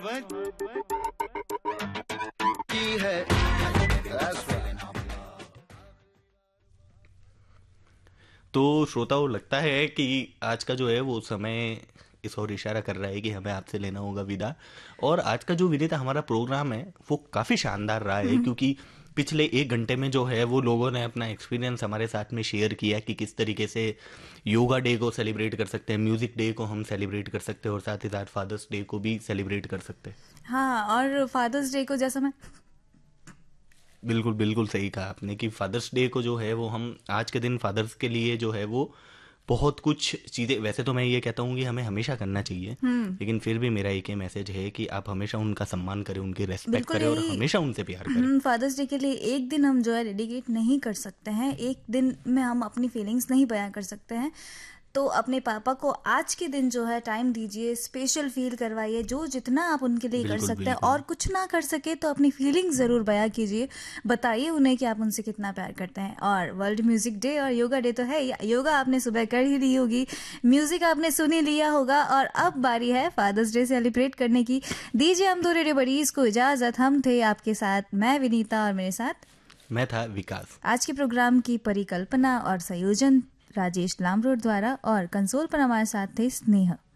तो श्रोताओं, लगता है कि आज का जो है वो समय इस ओर इशारा कर रहा है कि हमें आपसे लेना होगा विदा। और आज का जो विनीता हमारा प्रोग्राम है वो काफ़ी शानदार रहा है, क्योंकि पिछले 1 घंटे में जो है वो लोगों ने अपना एक्सपीरियंस हमारे साथ में शेयर किया कि किस तरीके से योगा डे को सेलिब्रेट कर सकते हैं, म्यूज़िक डे को हम सेलिब्रेट कर सकते हैं और साथ ही साथ फादर्स डे को भी सेलिब्रेट कर सकते हैं। हाँ, और फादर्स डे को जैसा मैं बिल्कुल बिल्कुल सही कहा आपने कि फादर्स डे को जो है वो हम आज के दिन फादर्स के लिए जो है वो बहुत कुछ चीज़ें, वैसे तो मैं ये कहता हूँ कि हमें हमेशा करना चाहिए, लेकिन फिर भी मेरा एक ही मैसेज है कि आप हमेशा उनका सम्मान करें, उनकी रेस्पेक्ट बिल्कुल करें और यही हमेशा उनसे प्यार करें। फादर्स डे के लिए एक दिन हम जो है डेडिकेट नहीं कर सकते हैं, एक दिन में हम अपनी फीलिंग्स नहीं बयां कर सकते हैं। तो अपने पापा को आज के दिन जो है टाइम दीजिए, स्पेशल फील करवाइए, जो जितना आप उनके लिए कर बिल्कुल सकते हैं। बिल्कुल। और कुछ ना कर सके तो अपनी फीलिंग्स जरूर बयां कीजिए, बताइए उन्हें कि आप उनसे कितना प्यार करते हैं। और वर्ल्ड म्यूजिक डे और योगा डे तो है, योगा आपने सुबह कर ही ली होगी, म्यूजिक आपने सुन ही लिया होगा, और अब बारी है फादर्स डे सेलिब्रेट करने की। दीजिए हम दो रेडियो बडीज को इजाजत। हम थे आपके साथ, मैं विनीता और मेरे साथ मैं था विकास। आज के प्रोग्राम की परिकल्पना और संयोजन राजेश लामरोड द्वारा, और कंसोल पर हमारे साथ थे स्नेह।